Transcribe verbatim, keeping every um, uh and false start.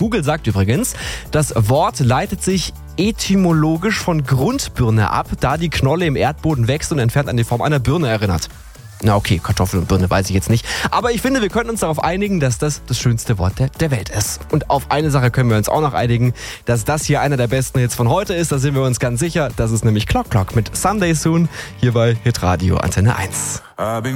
Google sagt übrigens, das Wort leitet sich etymologisch von Grundbirne ab, da die Knolle im Erdboden wächst und entfernt an die Form einer Birne erinnert. Na okay, Kartoffel und Birne weiß ich jetzt nicht. Aber ich finde, wir können uns darauf einigen, dass das das schönste Wort der, der Welt ist. Und auf eine Sache können wir uns auch noch einigen, dass das hier einer der besten Hits von heute ist. Da sind wir uns ganz sicher. Das ist nämlich Clock Clock mit Someday Soon hier bei Hitradio Antenne eins.